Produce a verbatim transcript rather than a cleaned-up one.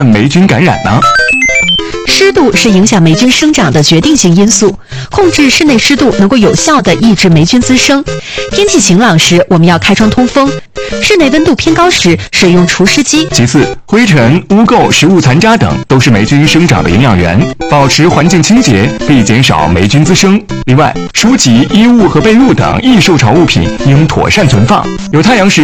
霉菌感染呢？ 湿度是影响霉菌生长的决定性因素，控制室内湿度能够有效地抑制霉菌滋生。天气晴朗时，我们要开窗通风；室内温度偏高时，使用除湿机。 其次，灰尘、污垢、食物残渣等都是霉菌生长的营养源，保持环境清洁可以减少霉菌滋生。另外，书籍、衣物和被褥等易受潮物品应妥善存放，有太阳时